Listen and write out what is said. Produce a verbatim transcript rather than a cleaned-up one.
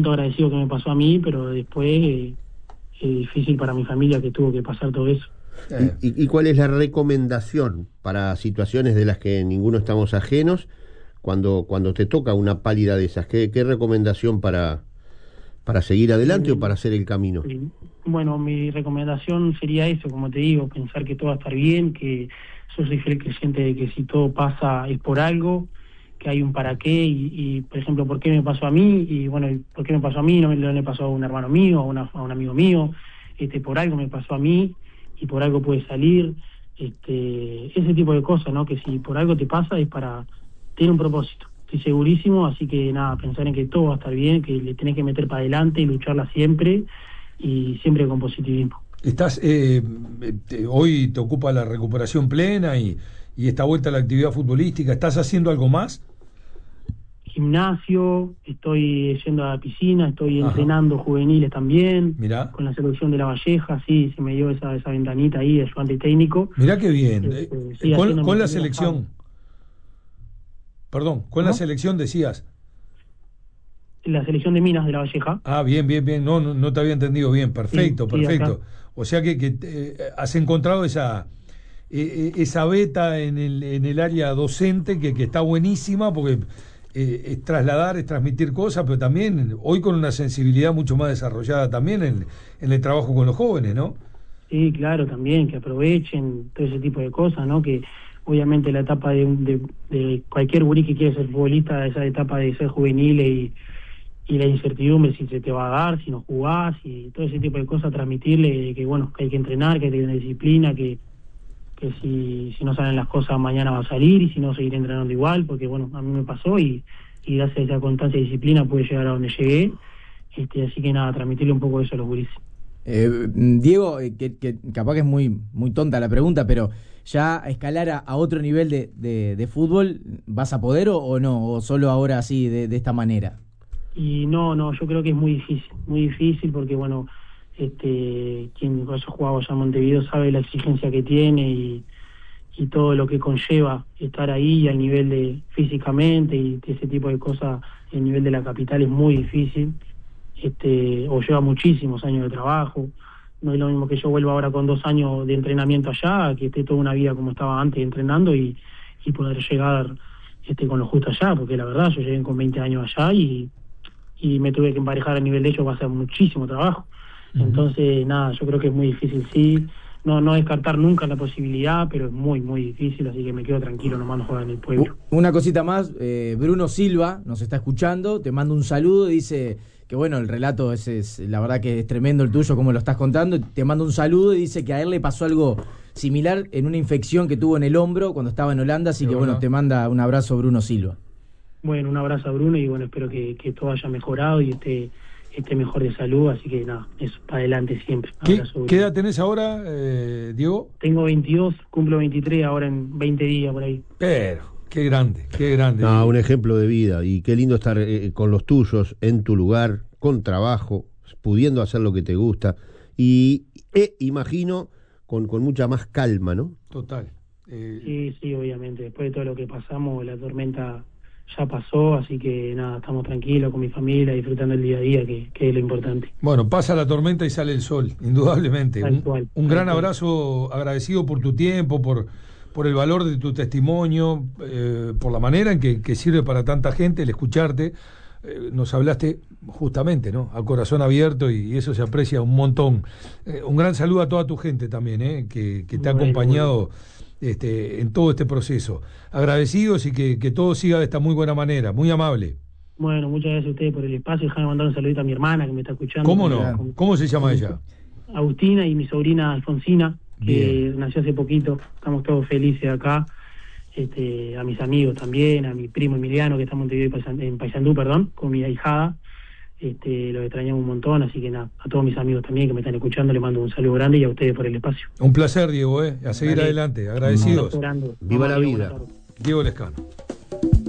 siento agradecido que me pasó a mí, pero después eh, es difícil para mi familia que tuvo que pasar todo eso. Eh. ¿Y, y cuál es la recomendación para situaciones de las que ninguno estamos ajenos cuando, cuando te toca una pálida de esas? ¿Qué, qué recomendación para, para seguir adelante eh, o para hacer el camino? Bueno, mi recomendación sería eso, como te digo, pensar que todo va a estar bien, que yo soy fiel creyente de que si todo pasa es por algo, que hay un para qué y, y por ejemplo, ¿por qué me pasó a mí? Y bueno, ¿por qué me pasó a mí? No me, no le pasó a un hermano mío, a, una, a un amigo mío, este, por algo me pasó a mí y por algo puede salir, este, ese tipo de cosas, ¿no? Que si por algo te pasa es para, tiene un propósito, estoy segurísimo, así que nada, pensar en que todo va a estar bien, que le tenés que meter para adelante y lucharla siempre, y siempre con positivismo. Estás, eh, te, hoy te ocupa la recuperación plena y, y esta vuelta a la actividad futbolística, ¿estás haciendo algo más? Gimnasio, estoy yendo a la piscina, estoy Ajá. entrenando juveniles también. Mirá. Con la selección de La Valleja, sí, se me dio esa, esa ventanita ahí, ayudante técnico. Mirá qué bien. Eh, eh, sí, con con la selección, trabajo. Perdón, con ¿no? la selección decías. La selección de Minas de La Valleja. Ah, bien, bien, bien, no, no, no te había entendido bien, perfecto, sí, perfecto. Sí, o sea que, que eh, has encontrado esa eh, esa beta en el, en el área docente que, que está buenísima porque... Eh, es trasladar, es transmitir cosas, pero también hoy con una sensibilidad mucho más desarrollada también en, en el trabajo con los jóvenes, ¿no? Sí, claro, también, que aprovechen todo ese tipo de cosas, ¿no? Que obviamente la etapa de, de, de cualquier gurí que quiere ser futbolista, esa etapa de ser juvenil y, y la incertidumbre si se te va a dar, si no jugás, y todo ese tipo de cosas, transmitirle que, bueno, que hay que entrenar, que hay que tener disciplina, que que si, si no salen las cosas mañana va a salir y si no seguir entrenando igual, porque bueno, a mí me pasó y, y gracias a esa constancia y disciplina pude llegar a donde llegué, este, así que nada, transmitirle un poco eso a los gurises. Eh, Diego, eh, que, que capaz que es muy, muy tonta la pregunta, pero ya escalar a, a otro nivel de, de, de fútbol, ¿vas a poder o, o no? ¿O solo ahora así, de, de esta manera? Y no, no, yo creo que es muy difícil, muy difícil porque bueno, este quien haya jugado allá en Montevideo sabe la exigencia que tiene y, y todo lo que conlleva estar ahí al nivel de físicamente y ese tipo de cosas. El nivel de la capital es muy difícil, este o lleva muchísimos años de trabajo. No es lo mismo que yo vuelva ahora con dos años de entrenamiento allá, que esté toda una vida como estaba antes entrenando y, y poder llegar este con lo justo allá, porque la verdad yo llegué con veinte años allá y, y me tuve que emparejar a nivel de ellos, va a ser muchísimo trabajo. Entonces, nada, yo creo que es muy difícil, sí. No no descartar nunca la posibilidad, pero es muy, muy difícil, así que me quedo tranquilo, nomás no juega en el pueblo. Una cosita más, eh, Bruno Silva nos está escuchando, te mando un saludo, dice que bueno, el relato es, es la verdad que es tremendo el tuyo, como lo estás contando, te mando un saludo y dice que a él le pasó algo similar en una infección que tuvo en el hombro cuando estaba en Holanda, así que bueno, bueno te manda un abrazo Bruno Silva. Bueno, un abrazo a Bruno y bueno, espero que, que todo haya mejorado y esté... esté mejor de salud, así que nada, eso, para adelante siempre. ¿Qué, ¿qué edad tenés ahora, eh, Diego? Tengo veintidós, cumplo veintitrés ahora en veinte días por ahí. Pero, qué grande, qué grande. No, un ejemplo de vida, y qué lindo estar eh, con los tuyos, en tu lugar, con trabajo, pudiendo hacer lo que te gusta, y eh, imagino con, con mucha más calma, ¿no? Total. Eh... Sí, sí, obviamente, después de todo lo que pasamos, la tormenta... ya pasó, así que nada, estamos tranquilos con mi familia, disfrutando el día a día, que, que es lo importante. Bueno, pasa la tormenta y sale el sol, indudablemente. Tal un cual, un gran tal abrazo, agradecido por tu tiempo, por, por el valor de tu testimonio, eh, por la manera en que, que sirve para tanta gente el escucharte. Eh, nos hablaste justamente, ¿no? A corazón abierto y eso se aprecia un montón. Eh, un gran saludo a toda tu gente también, ¿eh? que, que te ha bueno, acompañado... Bueno. Este, en todo este proceso. Agradecidos y que, que todo siga de esta muy buena manera, muy amable. Bueno, muchas gracias a ustedes por el espacio. Déjame mandar un saludito a mi hermana que me está escuchando. ¿Cómo no? Con, ¿Cómo se llama ella? Agustina y mi sobrina Alfonsina, que Bien. nació hace poquito. Estamos todos felices acá. Este, a mis amigos también, a mi primo Emiliano que está en Montevideo, en Paysandú, perdón, con mi ahijada. Este, lo extrañamos un montón, así que nada, a todos mis amigos también que me están escuchando, les mando un saludo grande y a ustedes por el espacio. Un placer, Diego, ¿eh? A seguir Dale. adelante, agradecidos. Viva la vida. Diego Lescano.